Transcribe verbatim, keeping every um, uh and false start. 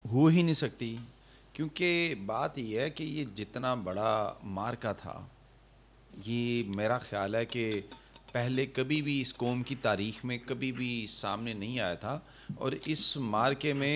हो ही नहीं सकती, क्योंकि बात ये है कि ये जितना बड़ा मार्का था, ये मेरा ख़्याल है कि पहले कभी भी इस कौम की तारीख़ में कभी भी सामने नहीं आया था। और इस मार्के में